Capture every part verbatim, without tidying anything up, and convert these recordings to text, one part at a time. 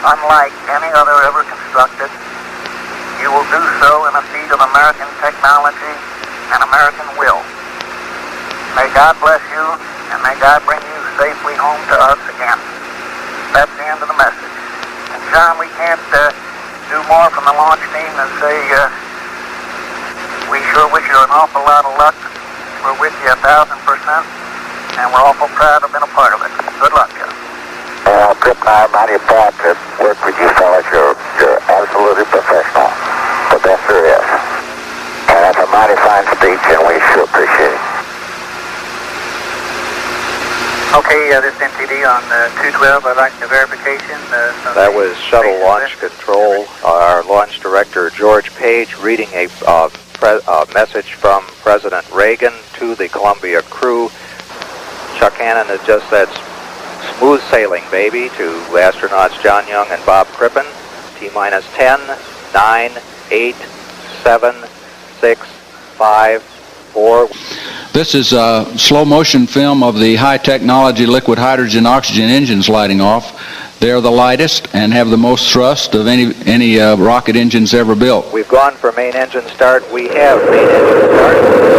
unlike any other ever constructed. You will do so in a feat of American technology and American will. May God bless you, and may God bring you safely home to us again. That's the end of the message. And John, we can't uh, do more from the launch team than say uh, we sure wish you an awful lot of luck. We're with you a thousand percent, and we're awful proud to have been a part of it. Good luck, John. Well, Trip and I are mighty proud to work with you fellas. You're, you're absolutely professional. The best there is. And that's a mighty fine speech, and we sure appreciate it. Okay, uh, this N T D on uh, two twelve, I'd like the verification. Uh, that was Shuttle Launch Control, our launch director, George Page, reading a uh, pre- uh, message from President Reagan to the Columbia crew. Chuck Hannon has just said, smooth sailing, baby, to astronauts John Young and Bob Crippen. T-minus ten, nine, eight, seven, six, five, four. This is a slow motion film of the high technology liquid hydrogen oxygen engines lighting off. They're the lightest and have the most thrust of any any uh, rocket engines ever built. We've gone for main engine start. We have main engine start.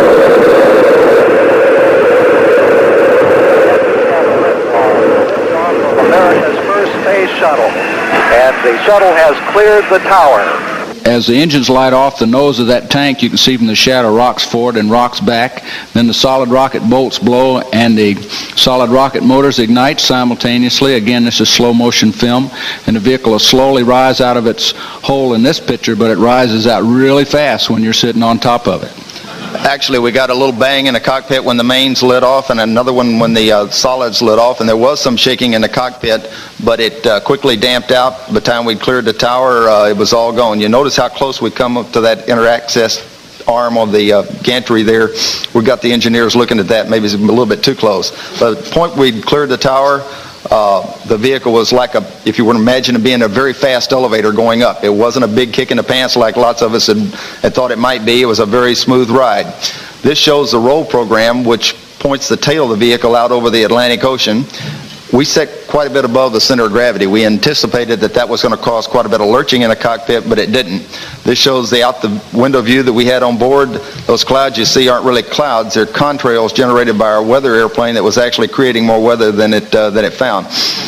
America's first space shuttle. And the shuttle has cleared the tower. As the engines light off, the nose of that tank, you can see from the shadow, rocks forward and rocks back. Then the solid rocket bolts blow and the solid rocket motors ignite simultaneously. Again, this is slow motion film, and the vehicle will slowly rise out of its hole in this picture, but it rises out really fast when you're sitting on top of it. Actually, we got a little bang in the cockpit when the mains lit off, and another one when the uh, solids lit off, and there was some shaking in the cockpit, but it uh, quickly damped out. By the time we cleared the tower, uh, it was all gone. You notice how close we come up to that inter-access arm of the uh, gantry there. We got the engineers looking at that. Maybe it's a little bit too close. But at the point we cleared the tower, Uh, the vehicle was like a, if you would imagine it being a very fast elevator going up. It wasn't a big kick in the pants like lots of us had, had thought it might be. It was a very smooth ride. This shows the roll program, which points the tail of the vehicle out over the Atlantic Ocean. We set quite a bit above the center of gravity. We anticipated that that was going to cause quite a bit of lurching in the cockpit, but it didn't. This shows the out the window view that we had on board. Those clouds you see aren't really clouds. They're contrails generated by our weather airplane that was actually creating more weather than it uh, than it found.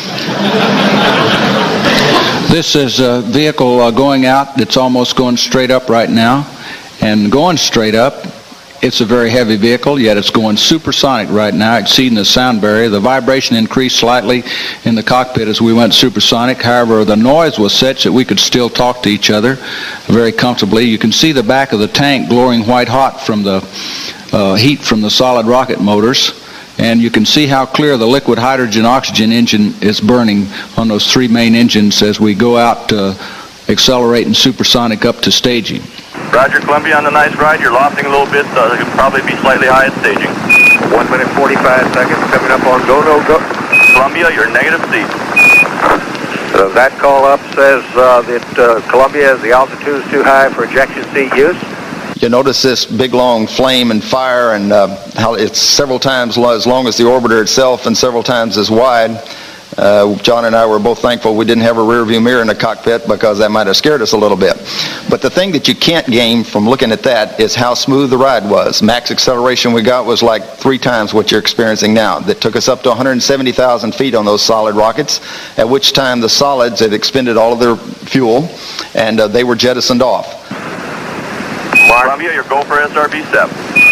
This is a vehicle uh, going out. It's almost going straight up right now. And going straight up, it's a very heavy vehicle, yet it's going supersonic right now, exceeding the sound barrier. The vibration increased slightly in the cockpit as we went supersonic. However, the noise was such that we could still talk to each other very comfortably. You can see the back of the tank glowing white hot from the uh, heat from the solid rocket motors. And you can see how clear the liquid hydrogen oxygen engine is burning on those three main engines as we go out to accelerate and supersonic up to staging. Roger, Columbia, on the nice ride. You're lofting a little bit, so it could probably be slightly high at staging. One minute, forty-five seconds coming up on go, no, go. Columbia, you're negative C. Uh, that call up says uh, that uh, Columbia, the altitude is too high for ejection seat use. You notice this big long flame and fire, and uh, how it's several times as long as the orbiter itself and several times as wide. Uh, John and I were both thankful we didn't have a rear view mirror in the cockpit, because that might have scared us a little bit. But the thing that you can't gain from looking at that is how smooth the ride was. Max acceleration we got was like three times what you're experiencing now. That took us up to one hundred seventy thousand feet on those solid rockets, at which time the solids had expended all of their fuel, and uh, they were jettisoned off. Mark. Columbia, your go for S R B SEP.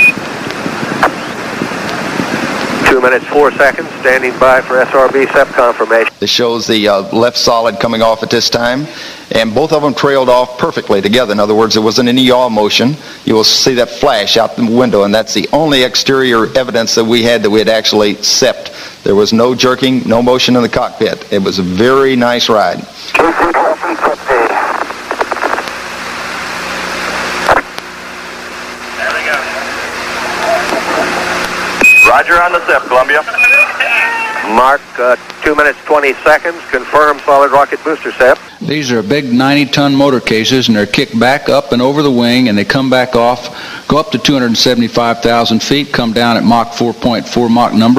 Two minutes, four seconds, standing by for S R B SEP confirmation. This shows the uh, left solid coming off at this time, and both of them trailed off perfectly together. In other words, there wasn't any yaw motion. You will see that flash out the window, and that's the only exterior evidence that we had that we had actually sepped. There was no jerking, no motion in the cockpit. It was a very nice ride. Roger on the SEP, Columbia. Mark, uh, two minutes, twenty seconds. Confirm solid rocket booster SEP. These are big ninety-ton motor cases, and they're kicked back up and over the wing, and they come back off, go up to two hundred seventy-five thousand feet, come down at Mach four point four Mach number.